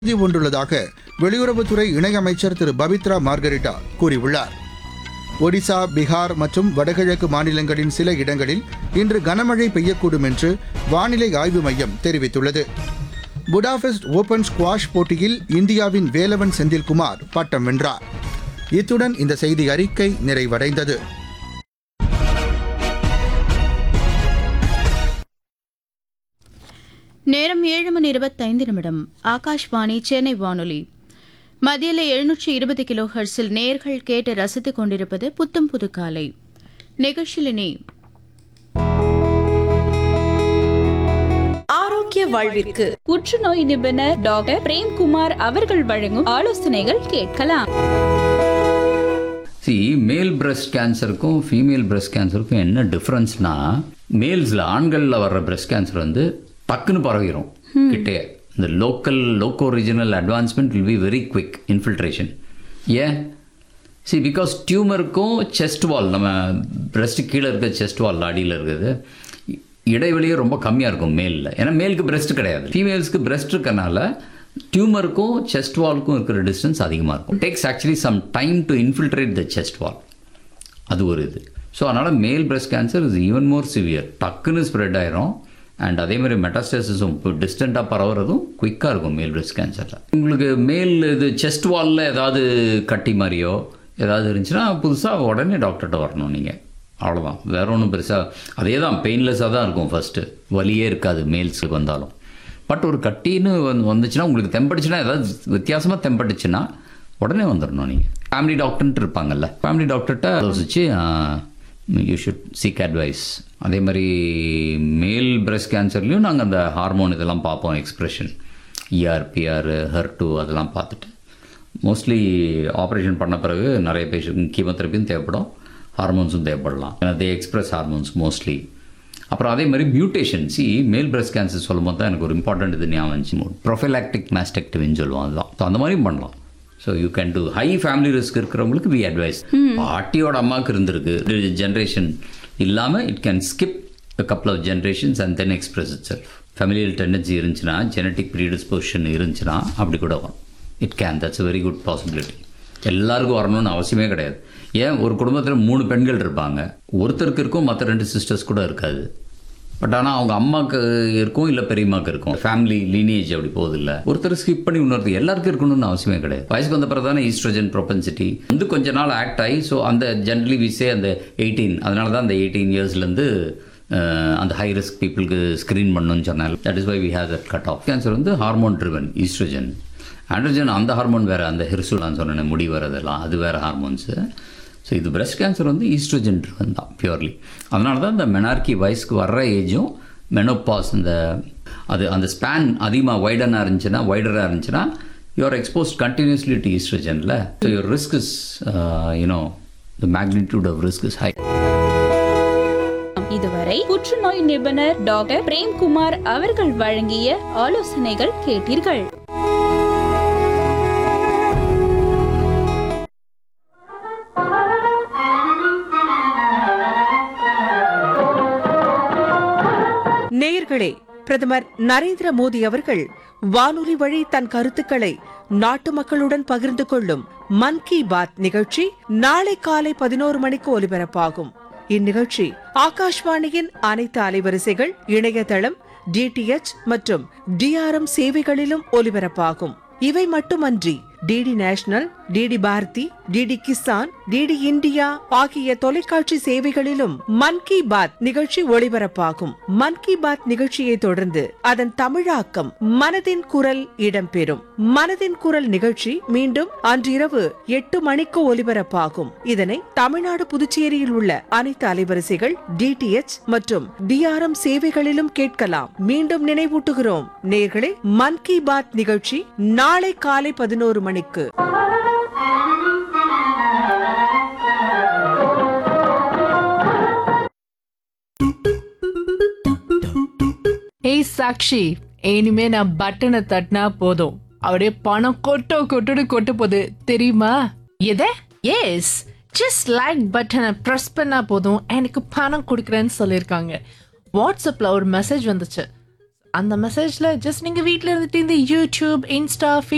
உறுதி பூண்டுள்ளதாக வெளியுறவுத்துறை இணையமைச்சர் திரு பவித்ரா மார்கரிட்டா கூறியுள்ளார். ஒடிசா, பீகார் மற்றும் வடகிழக்கு மாநிலங்களின் சில இடங்களில் இன்று கனமழை பெய்யக்கூடும் என்று வானிலை ஆய்வு மையம் தெரிவித்துள்ளது. புடாபெஸ்ட் ஓபன் ஸ்குவாஷ் போட்டியில் இந்தியாவின் வேலவன் செந்தில்குமார் பட்டம் வென்றார். இத்துடன் இந்த செய்தி அறிக்கை நிறைவடைந்தது. நேரம் 7:25. ஆகாஷ்வாணி, சென்னை வானொலி. மத்தியில் 720 கிலோ ஹெர்ட்ஸில் நேர்கள் கேட்டு ரசித்துக் கொண்டிருப்பது புத்தம் புது காலை நிகழ்ச்சியிலே ஆரோக்கிய வாழ்விற்கு புற்றுநோய் நிபுணர் டாக்டர் பிரேம்குமார் அவர்கள் வழங்கும் ஆலோசனைகள் கேட்கலாம். மேல் பிரஸ்ட் கேன்சருக்கும் ஃபீமேல் பிரஸ்ட் கேன்சருக்கும் என்ன டிஃப்ரென்ஸ்னா, மேல்ஸில் ஆண்களில் வர்ற பிரஸ்ட் கேன்சர் வந்து டக்குன்னு பரவிடும் கிட்டே. இந்த loco regional advancement will be very quick infiltration. ஏன்? பிகாஸ் டியூமருக்கும் செஸ்ட் வால், நம்ம பிரஸ்ட்டு கீழே இருக்க செஸ்ட் வால் அடியில் இருக்குது, இடைவெளியே ரொம்ப கம்மியாக இருக்கும் மேலில். ஏன்னா மேலுக்கு பிரஸ்ட் கிடையாது, ஃபீமேல்ஸ்க்கு பிரஸ்ட் இருக்கனால டியூமருக்கும் செஸ்ட் வாலுக்கும் இருக்கிற டிஸ்டன்ஸ் அதிகமாக இருக்கும். Tax actually some time to infiltrate the chest வால். அது ஒரு இது. ஸோ அதனால் மேல் breast cancer is even more severe. டக்குன்னு ஸ்ப்ரெட் ஆயிரும். அண்ட் அதே மாதிரி மெட்டாஸ்டேசிஸும் இப்போ டிஸ்டண்ட்டாக பரவுறதும் குயிக்காக இருக்கும் மேல் பிரஸ்ட் கேன்சரில். உங்களுக்கு மேல் இது செஸ்ட் வாலில் ஏதாவது கட்டி மாதிரியோ ஏதாவது இருந்துச்சுன்னா புதுசாக உடனே டாக்டர்கிட்ட வரணும் நீங்கள். அவ்வளோதான், வேற ஒன்றும் பெருசாக அதே தான், பெயின்லெஸ்ஸாக தான் இருக்கும். ஃபஸ்ட்டு வலியே இருக்காது மேல்ஸுக்கு வந்தாலும். பட் ஒரு கட்டின்னு வந்துச்சுன்னா, உங்களுக்கு தெம்பட்டுச்சுன்னா, ஏதாவது வித்தியாசமாக தெம்பட்டுச்சுன்னா உடனே வந்துடணும் நீங்கள். ஃபேமிலி டாக்டர்ன்ட்டு இருப்பாங்கல்ல, ஃபேமிலி டாக்டர்கிட்ட யோசிச்சு யூ ஷுட் சீக் அட்வைஸ். அதே மாதிரி மேல் பிரஸ்ட் கேன்சர்லேயும் நாங்கள் அந்த ஹார்மோன் இதெல்லாம் பார்ப்போம், எக்ஸ்ப்ரெஷன், ER, HER2 அதெல்லாம் பார்த்துட்டு, மோஸ்ட்லி ஆப்ரேஷன் பண்ண பிறகு நிறைய பேஷண்ட் கீமோதெரப்பியும் தேவைப்படும், ஹார்மோன்ஸும் தேவைப்படலாம். ஏன்னா தே எக்ஸ்பிரஸ் ஹார்மோன்ஸ் மோஸ்ட்லி. அப்புறம் அதே மாதிரி மியூட்டேஷன். மேல் பிரஸ்ட் கேன்சர் சொல்லும் போது தான் எனக்கு ஒரு இம்பார்ட்டன்ட் இது ஞாபகம் வந்துச்சு. ப்ரொஃபைலாக்டிக் மாஸ்டெக்டமின்னு சொல்லுவோம், அதுதான். ஸோ அந்த மாதிரியும் பண்ணலாம். So you can do. High family risk இருக்கிறவங்களுக்கு வி அட்வைஸ். பாட்டியோட அம்மாவுக்கு இருந்திருக்கு ஜென்ரேஷன் இல்லாமல், it can skip a couple of generations and then express itself. Familial tendency இருந்துச்சுன்னா, ஜெனட்டிக் ப்ரீடிஸ்போசிஷன் இருந்துச்சுன்னா அப்படி கூட வரும். It can. That's a very good possibility. எல்லாருக்கும் வரணும்னு அவசியமே கிடையாது. ஏன், ஒரு குடும்பத்தில் 3 பெண்கள் இருப்பாங்க, ஒருத்தருக்கு இருக்கும், மற்ற 2 சிஸ்டர்ஸ் கூட இருக்காது. பட் ஆனால் அவங்க அம்மாவுக்கு இருக்கும், இல்லை பெரியம்மாவுக்கு இருக்கும். ஃபேமிலி லீனியேஜ் அப்படி போகுது. இல்லை, ஒருத்தர் ஸ்கிப் பண்ணி இன்னொருத்தர் எல்லாருக்கும் இருக்கணும்னு அவசியமே கிடையாது. வயசுக்கு வந்த பிறகு தானே ஈஸ்ட்ரோஜன் ப்ரொபென்சிட்டி வந்து கொஞ்ச நாள் ஆக்ட் ஆகி, ஸோ அந்த ஜென்ரலி விசே அந்த 18, அதனால தான் அந்த 18 இயர்ஸ்லேருந்து அந்த ஹை ரிஸ்க் பீப்புளுக்கு ஸ்க்ரீன் பண்ணணும்னு சொன்னாங்க. That is why we have that cut off. Cancer வந்து ஹார்மோன் ட்ரிவன். ஈஸ்ட்ரோஜன், ஆண்ட்ரோஜன் அந்த ஹார்மோன் வேறு, அந்த ஹிர்சுலான்னு சொன்னேன், முடி வரதெல்லாம் அது வேறு ஹார்மோன்ஸு. ஸோ இது பிரஸ்ட் கேன்சர் வந்து ஈஸ்ட்ரோஜன் ட்ரிவன் தான் பியூர்லி. அதனால தான் இந்த மெனார்கி வயசுக்கு வர்ற ஏஜும் மெனோபாஸ், அது அந்த ஸ்பேன் அதிகமாக வைடராக இருந்துச்சுன்னா you are exposed continuously to ஈஸ்ட்ரோஜனில். So your risk is the magnitude of risk is high. இதுவரை புற்றுநோய் நிபுணர் டாக்டர் பிரேம்குமார் அவர்கள் வழங்கிய ஆலோசனைகள் கேட்டீர்கள். நேயர்களே, பிரதமர் நரேந்திர மோடி அவர்கள் வானொலி வழி தன் கருத்துக்களை நாட்டு மக்களுடன் பகிர்ந்து கொள்ளும் மன் கி பாத் நிகழ்ச்சி நாளை காலை 11 மணிக்கு ஒலிபரப்பாகும். இந்நிகழ்ச்சி ஆகாஷ்வாணியின் அனைத்து அலைவரிசைகள், இணையதளம், DTH மற்றும் DRM சேவைகளிலும் ஒலிபரப்பாகும். இவை மட்டுமன்றி DD national, DD Bharathi, DD Kisan, DD India ஆகிய தொலைக்காட்சி சேவைகளிலும் மன் கி பாத் நிகழ்ச்சி ஒளிபரப்பாகும். மன் கி பாத் நிகழ்ச்சியை தொடர்ந்து அதன் தமிழாக்கம் மனதின் குரல் இடம்பெறும். மனதின் குரல் நிகழ்ச்சி மீண்டும் அன்றிரவு 8 மணிக்கு ஒலிபரப்பாகும். இதனை தமிழ்நாடு, புதுச்சேரியில் உள்ள அனைத்து அலைவரிசைகள், DTH மற்றும் DRM சேவைகளிலும் கேட்கலாம். மீண்டும் நினைவூட்டுகிறோம் நேயர்களே, மன் கி பாத் நிகழ்ச்சி நாளை காலை 11 மணிக்கு. ஏய் சாக்ஷி, இனிமே நான் பட்டனை தட்டினா போதும், அப்படியே பணம் கொட்ட போகுது தெரியுமா? எத? எஸ், ஜஸ்ட் லைக் பட்டனை பிரஸ் பண்ணா போதும் எனக்கு பணம் கொடுக்குறேன்னு சொல்லியிருக்காங்க. வாட்ஸ்அப்ல ஒரு மெசேஜ் வந்துச்சு. அந்த மெசேஜ்ல ஜஸ்ட் நீங்க வீட்ல இருந்துட்டு இந்த யூடியூப், இன்ஸ்டா,